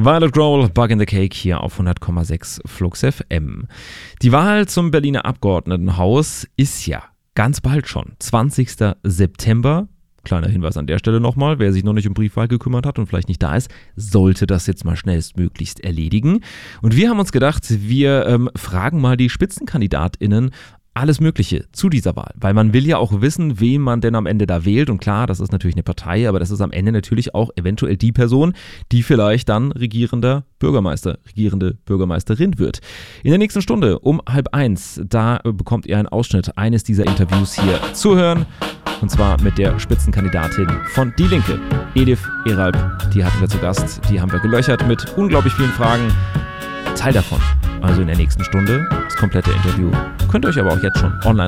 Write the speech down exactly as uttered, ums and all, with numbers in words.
Violet Grohl, Bug in the Cake hier auf hundert Komma sechs Flux F M. Die Wahl zum Berliner Abgeordnetenhaus ist ja ganz bald schon, zwanzigster September. Kleiner Hinweis an der Stelle nochmal, wer sich noch nicht um Briefwahl gekümmert hat und vielleicht nicht da ist, sollte das jetzt mal schnellstmöglichst erledigen. Und wir haben uns gedacht, wir ähm, fragen mal die SpitzenkandidatInnen alles Mögliche zu dieser Wahl, weil man will ja auch wissen, wen man denn am Ende da wählt und klar, das ist natürlich eine Partei, aber das ist am Ende natürlich auch eventuell die Person, die vielleicht dann regierender Bürgermeister, regierende Bürgermeisterin wird. In der nächsten Stunde um halb eins, da bekommt ihr einen Ausschnitt eines dieser Interviews hier zu hören und zwar mit der Spitzenkandidatin von Die Linke, Elif Eralp, die hatten wir zu Gast, die haben wir gelöchert mit unglaublich vielen Fragen. Teil davon, also in der nächsten Stunde, das komplette Interview. Könnt ihr euch aber auch jetzt schon online